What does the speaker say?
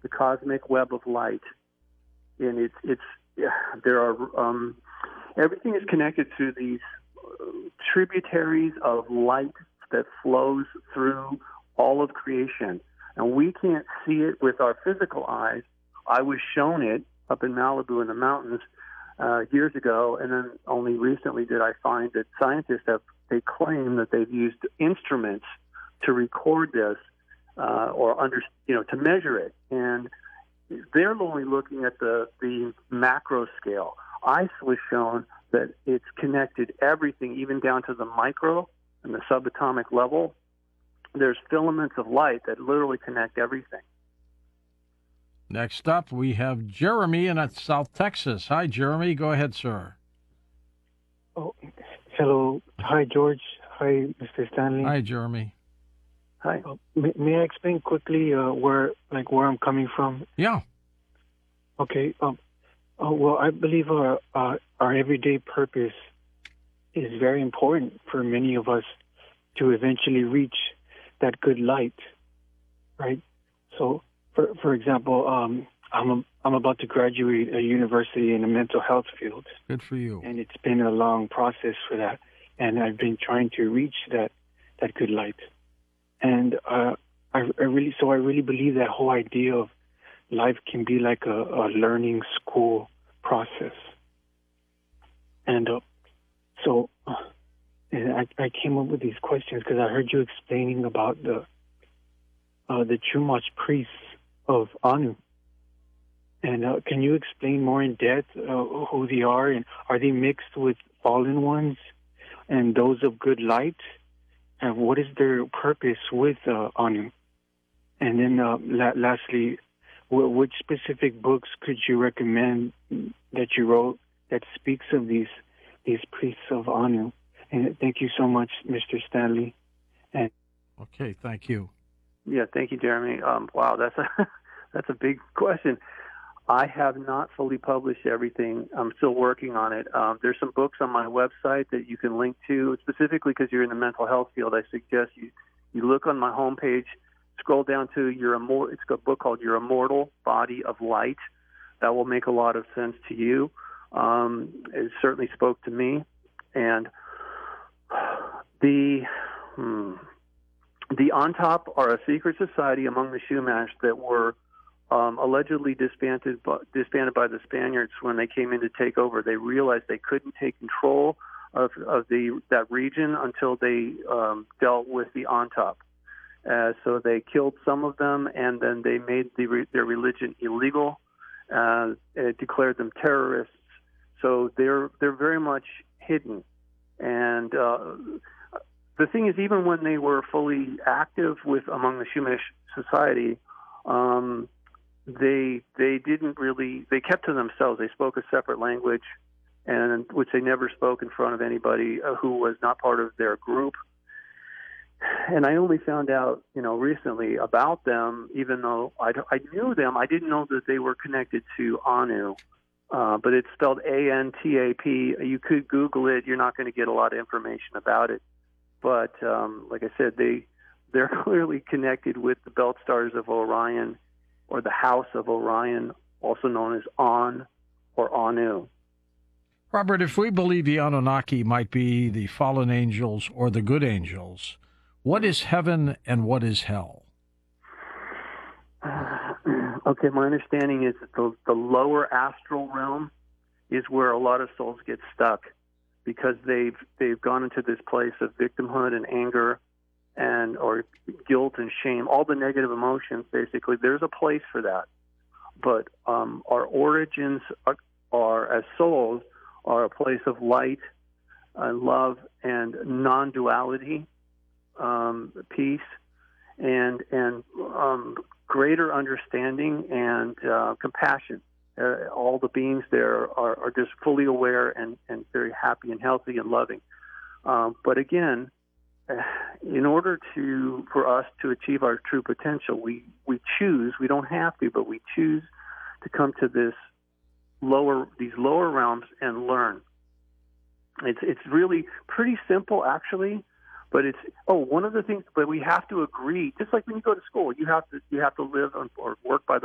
the cosmic web of light, and there are everything is connected through these tributaries of light that flows through all of creation, and we can't see it with our physical eyes. I was shown it up in Malibu in the mountains years ago, and then only recently did I find that scientists they claim that they've used instruments to record this to measure it, and they're only looking at the macro scale. I was shown that it's connected everything, even down to the micro and the subatomic level. There's filaments of light that literally connect everything. Next up, we have Jeremy in South Texas. Hi, Jeremy. Go ahead, sir. Oh, hello. Hi, George. Hi, Mr. Stanley. Hi, Jeremy. Hi. May I explain quickly where I'm coming from? Yeah. Okay. Well, I believe our everyday purpose is very important for many of us to eventually reach that good light, right? So, for example, I'm about to graduate a university in the mental health field. Good for you. And it's been a long process for that, and I've been trying to reach that good light. And I really believe that whole idea of life can be like a learning school process. And I came up with these questions because I heard you explaining about the Chumash priests of Anu. And can you explain more in depth who they are, and are they mixed with fallen ones and those of good light? And what is their purpose with Anu? And then lastly, which specific books could you recommend that you wrote that speaks of these priests of Anu? And thank you so much, Mr. Stanley. And okay, thank you. Yeah, thank you, Jeremy. Wow, that's a big question. I have not fully published everything. I'm still working on it. There's some books on my website that you can link to, specifically because you're in the mental health field. I suggest you look on my homepage, scroll down to it's a book called Your Immortal Body of Light. That will make a lot of sense to you. It certainly spoke to me. And the Antap are a secret society among the Chumash that were allegedly disbanded by the Spaniards when they came in to take over. They realized they couldn't take control of that region until they dealt with the Antap. So they killed some of them, and then they made their religion illegal, declared them terrorists. So they're very much hidden. And the thing is, even when they were fully active among the Chumash society, they kept to themselves. They spoke a separate language, and which they never spoke in front of anybody who was not part of their group. And I only found out, recently about them, even though I knew them. I didn't know that they were connected to Anu, but it's spelled Antap. You could Google it. You're not going to get a lot of information about it. But like I said, they're clearly connected with the belt stars of Orion, or the House of Orion, also known as On or Anu. Robert, if we believe the Anunnaki might be the fallen angels or the good angels, what is heaven and what is hell? Okay, my understanding is that the lower astral realm is where a lot of souls get stuck because they've gone into this place of victimhood and anger or guilt and shame, all the negative emotions. Basically, there's a place for that. But our origins are as souls are a place of light, love, and non-duality, peace, and greater understanding and compassion. All the beings there are just fully aware and very happy and healthy and loving. But again, in order for us to achieve our true potential, we choose. We don't have to, but we choose to come to these lower realms and learn. It's really pretty simple, actually. But one of the things. But we have to agree. Just like when you go to school, you have to live or work by the